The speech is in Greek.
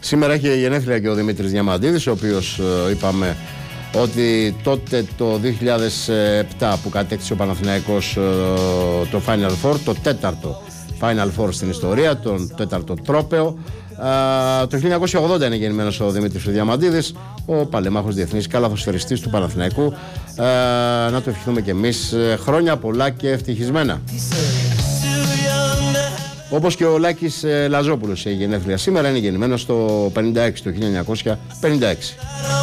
Σήμερα έχει γενέθλια και ο Δημήτρης Διαμαντίδης, ο οποίος είπαμε ότι τότε το 2007 που κατέκτησε ο Παναθηναϊκός το Final Four, το τέταρτο Final Four στην ιστορία, τον τέταρτο τρόπαιο. Το 1980 είναι γεννημένος ο Δημήτρης Διαμαντίδης, ο παλέμαχος διεθνής καλαθοσφαιριστής του Παναθηναϊκού. Να του ευχηθούμε και εμείς χρόνια πολλά και ευτυχισμένα. Όπως και ο Λάκης Λαζόπουλος έχει γενέθλια σήμερα, είναι γεννημένος το 56, το 1956.